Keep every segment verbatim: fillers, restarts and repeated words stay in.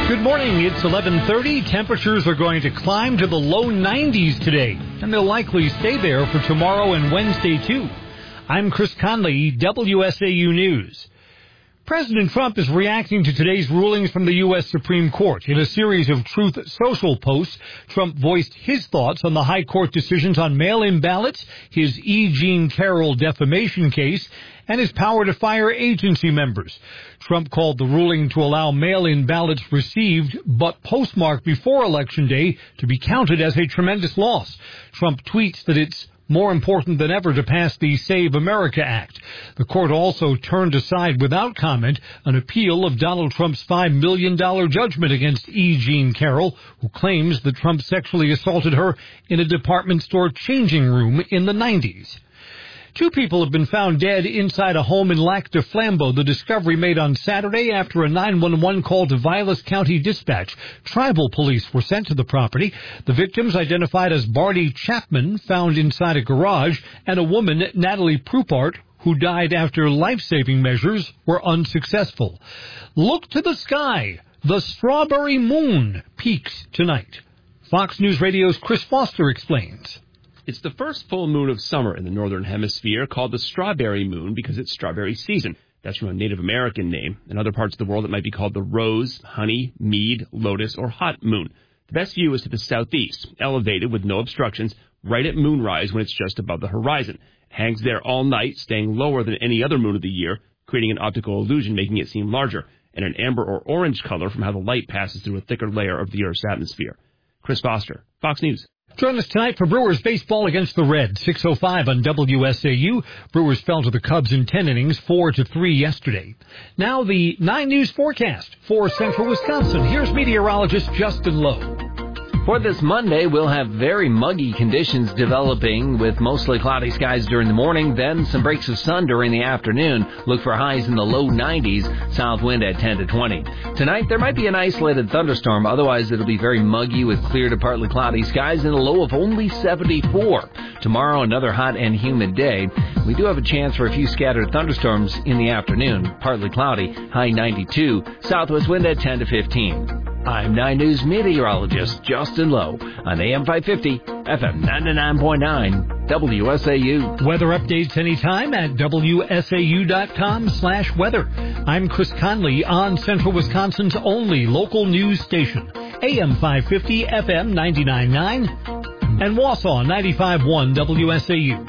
Good morning. It's eleven thirty. Temperatures are going to climb to the low nineties today, and they'll likely stay there for tomorrow and Wednesday, too. I'm Chris Conley, W S A U News. President Trump is reacting to today's rulings from the U S Supreme Court. In a series of Truth Social posts, Trump voiced his thoughts on the high court decisions on mail-in ballots, his E. Jean Carroll defamation case, and his power to fire agency members. Trump called the ruling to allow mail-in ballots received but postmarked before Election Day to be counted as a tremendous loss. Trump tweets that it's more important than ever to pass the Save America Act. The court also turned aside without comment an appeal of Donald Trump's five million dollars judgment against E. Jean Carroll, who claims that Trump sexually assaulted her in a department store changing room in the nineties. Two people have been found dead inside a home in Lac du Flambeau. The discovery made on Saturday after a nine one one call to Vilas County Dispatch. Tribal police were sent to the property. The victims, identified as Barney Chapman, found inside a garage, and a woman, Natalie Prupart, who died after life-saving measures were unsuccessful. Look to the sky. The strawberry moon peaks tonight. Fox News Radio's Chris Foster explains. It's the first full moon of summer in the Northern Hemisphere, called the strawberry moon because it's strawberry season. That's from a Native American name. In other parts of the world, it might be called the rose, honey, mead, lotus, or hot moon. The best view is to the southeast, elevated with no obstructions, right at moonrise when it's just above the horizon. It hangs there all night, staying lower than any other moon of the year, creating an optical illusion, making it seem larger, and an amber or orange color from how the light passes through a thicker layer of the Earth's atmosphere. Chris Foster, Fox News. Join us tonight for Brewers baseball against the Reds, six oh five on W S A U. Brewers fell to the Cubs in ten innings, four to three yesterday. Now the nine News forecast for central Wisconsin. Here's meteorologist Justin Lowe. For this Monday, we'll have very muggy conditions developing with mostly cloudy skies during the morning, then some breaks of sun during the afternoon. Look for highs in the low nineties, south wind at ten to twenty. Tonight, there might be an isolated thunderstorm. Otherwise, it'll be very muggy with clear to partly cloudy skies and a low of only seventy-four. Tomorrow, another hot and humid day. We do have a chance for a few scattered thunderstorms in the afternoon, partly cloudy, high ninety-two, southwest wind at ten to fifteen. I'm nine News meteorologist Justin Lowe on A M five fifty, F M ninety-nine point nine, W S A U. Weather updates anytime at W S A U dot com slash weather. I'm Chris Conley on Central Wisconsin's only local news station, A M five fifty, F M ninety-nine point nine, and Wausau ninety-five point one W S A U.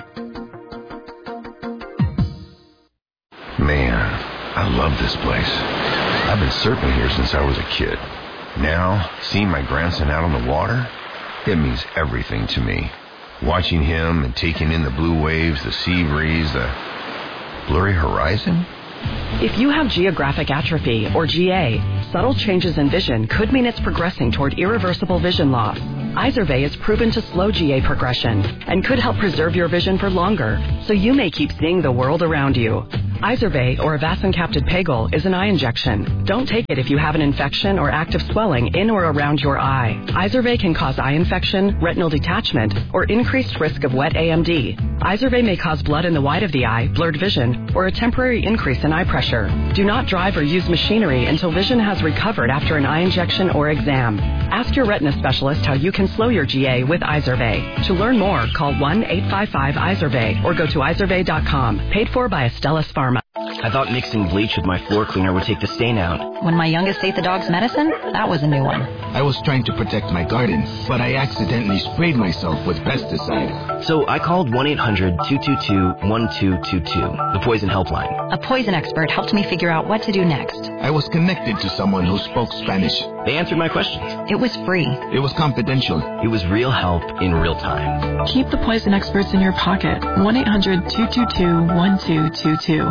Man, I love this place. I've been surfing here since I was a kid. Now, seeing my grandson out on the water, it means everything to me. Watching him and taking in the blue waves, the sea breeze, the blurry horizon. If you have geographic atrophy, or G A, subtle changes in vision could mean it's progressing toward irreversible vision loss. Izervay is proven to slow G A progression and could help preserve your vision for longer, so you may keep seeing the world around you. Izervay, or avacincaptad pegol, is an eye injection. Don't take it if you have an infection or active swelling in or around your eye. Izervay can cause eye infection, retinal detachment, or increased risk of wet A M D. Izervay may cause blood in the white of the eye, blurred vision, or a temporary increase in eye pressure. Do not drive or use machinery until vision has recovered after an eye injection or exam. Ask your retina specialist how you can slow your G A with Izervay. To learn more, call one eight five five Izervay or go to izervay dot com. Paid for by Astellas Pharma. I thought mixing bleach with my floor cleaner would take the stain out. When my youngest ate the dog's medicine, that was a new one. I was trying to protect my garden, but I accidentally sprayed myself with pesticide. So I called one eight hundred two two two one two two two, the poison helpline. A poison expert helped me figure out what to do next. I was connected to someone who spoke Spanish. They answered my questions. It was free. It was confidential. It was real help in real time. Keep the poison experts in your pocket. one eight hundred two two two one two two two.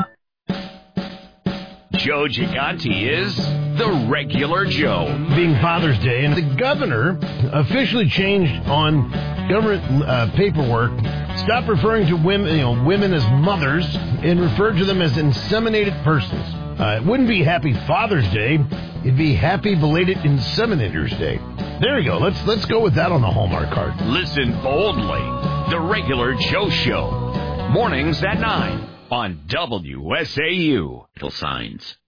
Joe Gigante is the regular Joe. Being Father's Day, and the governor officially changed on government uh, paperwork, stopped referring to women, you know, women as mothers, and referred to them as inseminated persons. Uh, it wouldn't be Happy Father's Day; it'd be Happy Belated Inseminators Day. There you go. Let's let's go with that on the Hallmark card. Listen boldly. The regular Joe Show, mornings at nine on W S A U. Signs.